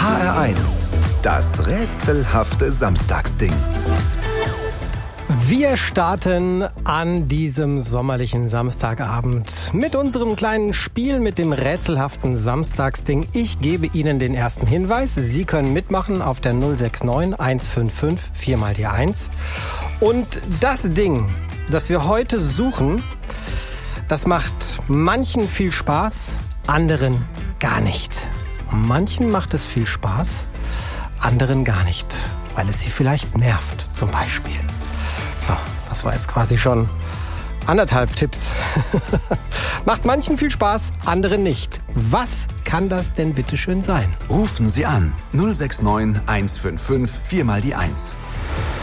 HR1, das rätselhafte Samstagsding. Wir starten an diesem sommerlichen Samstagabend mit unserem kleinen Spiel mit dem rätselhaften Samstagsding. Ich gebe Ihnen den ersten Hinweis. Sie können mitmachen auf der 069 155 4 mal die 1. Und das Ding, das wir heute suchen, das macht manchen viel Spaß, anderen gar nicht. Manchen macht es viel Spaß, anderen gar nicht, weil es sie vielleicht nervt, zum Beispiel. So, das war jetzt quasi schon 1,5 Tipps. Macht manchen viel Spaß, anderen nicht. Was kann das denn bitte schön sein? Rufen Sie an 069 155 4 mal die 1.